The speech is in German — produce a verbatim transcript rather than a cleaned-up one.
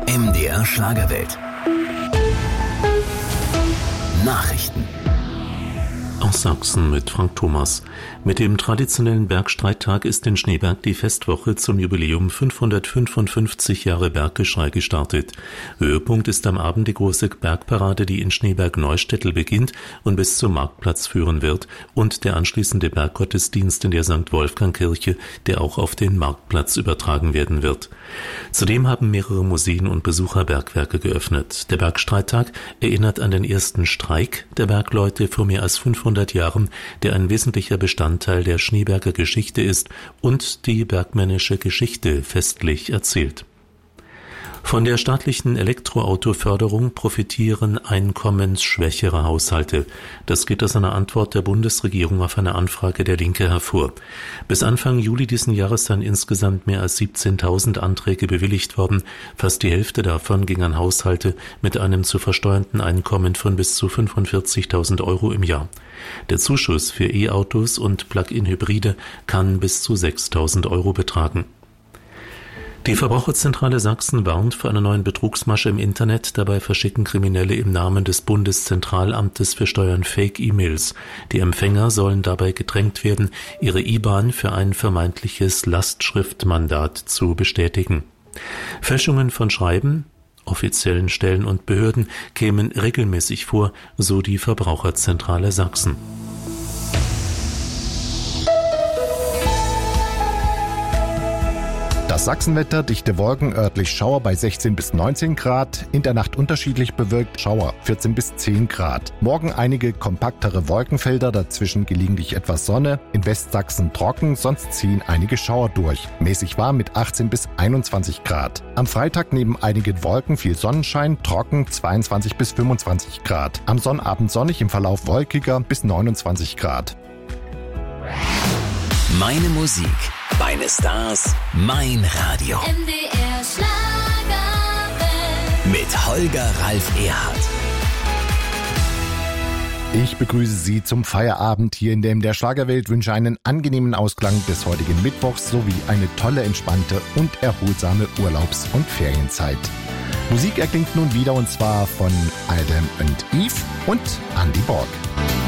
M D R Schlagerwelt. Nachrichten. Aus Sachsen mit Frank Thomas. Mit dem traditionellen Bergstreittag ist in Schneeberg die Festwoche zum Jubiläum fünfhundertfünfundfünfzig Jahre Berggeschrei gestartet. Höhepunkt ist am Abend die große Bergparade, die in Schneeberg-Neustädtel beginnt und bis zum Marktplatz führen wird, und der anschließende Berggottesdienst in der Sankt Wolfgang-Kirche, der auch auf den Marktplatz übertragen werden wird. Zudem haben mehrere Museen und Besucher Bergwerke geöffnet. Der Bergstreittag erinnert an den ersten Streik der Bergleute vor mehr als fünfhundert Jahren, der ein wesentlicher Bestandteil der Schneeberger Geschichte ist und die bergmännische Geschichte festlich erzählt. Von der staatlichen Elektroautoförderung profitieren einkommensschwächere Haushalte. Das geht aus einer Antwort der Bundesregierung auf eine Anfrage der Linke hervor. Bis Anfang Juli diesen Jahres seien insgesamt mehr als siebzehntausend Anträge bewilligt worden. Fast die Hälfte davon ging an Haushalte mit einem zu versteuernden Einkommen von bis zu fünfundvierzigtausend Euro im Jahr. Der Zuschuss für E-Autos und Plug-in-Hybride kann bis zu sechstausend Euro betragen. Die Verbraucherzentrale Sachsen warnt vor einer neuen Betrugsmasche im Internet. Dabei verschicken Kriminelle im Namen des Bundeszentralamtes für Steuern Fake-E-Mails. Die Empfänger sollen dabei gedrängt werden, ihre I B A N für ein vermeintliches Lastschriftmandat zu bestätigen. Fälschungen von Schreiben, offiziellen Stellen und Behörden kämen regelmäßig vor, so die Verbraucherzentrale Sachsen. Das Sachsenwetter: dichte Wolken, örtlich Schauer bei sechzehn bis neunzehn Grad, in der Nacht unterschiedlich bewölkt, Schauer vierzehn bis zehn Grad. Morgen einige kompaktere Wolkenfelder, dazwischen gelegentlich etwas Sonne, in Westsachsen trocken, sonst ziehen einige Schauer durch. Mäßig warm mit achtzehn bis einundzwanzig Grad. Am Freitag neben einigen Wolken viel Sonnenschein, trocken zweiundzwanzig bis fünfundzwanzig Grad. Am Sonnabend sonnig, im Verlauf wolkiger bis neunundzwanzig Grad. Meine Musik, meine Stars, mein Radio. M D R Schlagerwelt. Mit Holger Ralf Erhardt. Ich begrüße Sie zum Feierabend hier in der M D R Schlagerwelt, wünsche einen angenehmen Ausklang des heutigen Mittwochs sowie eine tolle, entspannte und erholsame Urlaubs- und Ferienzeit. Musik erklingt nun wieder, und zwar von Adam und Eve und Andy Borg.